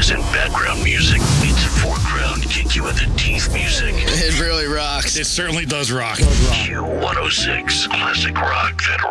isn't background music. It's foreground, kick you in the teeth music. It really rocks. It certainly does rock. Q106, classic rock that